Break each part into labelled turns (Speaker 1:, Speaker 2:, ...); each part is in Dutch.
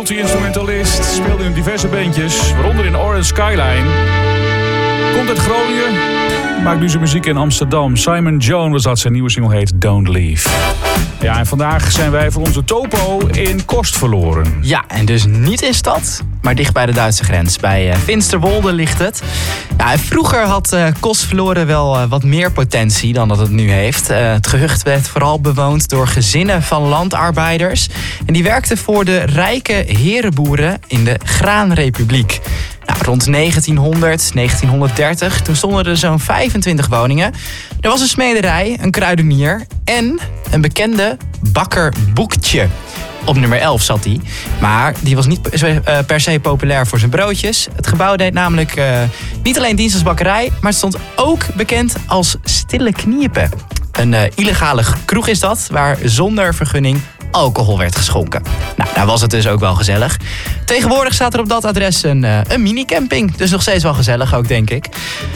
Speaker 1: multi-instrumentalist. Speelde in diverse bandjes, waaronder in Orange Skyline. Komt uit Groningen. Maakt nu zijn muziek in Amsterdam. Simon Jones was dat. Zijn nieuwe single heet Don't Leave. Ja, en vandaag zijn wij voor onze topo in Kost verloren.
Speaker 2: Ja, en dus niet in stad, maar dicht bij de Duitse grens. Bij Finsterwolde ligt het. Ja, en vroeger had Kost verloren wel wat meer potentie dan dat het nu heeft. Het gehucht werd vooral bewoond door gezinnen van landarbeiders. En die werkten voor de rijke herenboeren in de Graanrepubliek. Nou, rond 1900, 1930, toen stonden er zo'n 25 woningen. Er was een smederij, een kruidenier en een bekende bakker Boekje. Op nummer 11 zat hij. Maar die was niet per se populair voor zijn broodjes. Het gebouw deed namelijk niet alleen dienst als bakkerij, maar het stond ook bekend als Stille Kniepen. Een illegale kroeg is dat, waar zonder vergunning alcohol werd geschonken. Nou, daar was het dus ook wel gezellig. Tegenwoordig staat er op dat adres een minicamping. Dus nog steeds wel gezellig ook, denk ik.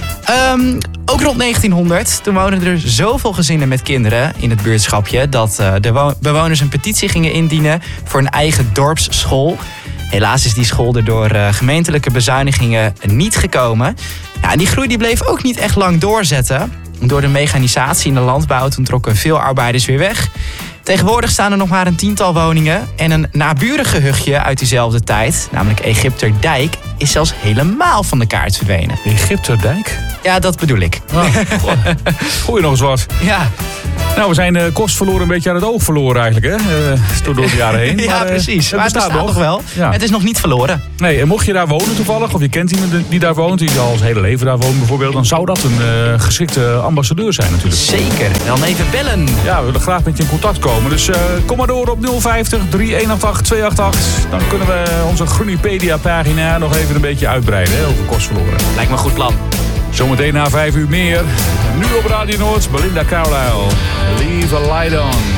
Speaker 2: Ook rond 1900, toen woonden er zoveel gezinnen met kinderen in het buurtschapje dat de bewoners een petitie gingen indienen voor een eigen dorpsschool. Helaas is die school er door gemeentelijke bezuinigingen niet gekomen. Ja, en die groei die bleef ook niet echt lang doorzetten. Door de mechanisatie in de landbouw toen trokken veel arbeiders weer weg. Tegenwoordig staan er nog maar een 10-tal woningen. En een naburig gehuchtje uit diezelfde tijd, namelijk Egypterdijk, is zelfs helemaal van de kaart verdwenen.
Speaker 1: Egypterdijk?
Speaker 2: Ja, dat bedoel ik.
Speaker 1: Gooi je nog eens wat.
Speaker 2: Ja.
Speaker 1: Nou, we zijn Kost verloren een beetje aan het oog verloren eigenlijk, hè? Door de jaren heen.
Speaker 2: Ja,
Speaker 1: maar,
Speaker 2: precies.
Speaker 1: Het bestaat
Speaker 2: nog wel. Ja. Het is nog niet verloren.
Speaker 1: Nee, en mocht je daar wonen toevallig, of je kent iemand die daar woont, die al zijn hele leven daar woont bijvoorbeeld, dan zou dat een geschikte ambassadeur zijn natuurlijk.
Speaker 2: Zeker. Dan even bellen.
Speaker 1: Ja, we willen graag met je in contact komen. Dus kom maar door op 050 3188 288. Dan kunnen we onze Grunipedia-pagina nog even een beetje uitbreiden, hè, over Kost verloren.
Speaker 2: Lijkt me een goed plan.
Speaker 1: Zometeen na 5 uur meer. Nu op Radio Noord, Belinda Carlisle. Leave a light on.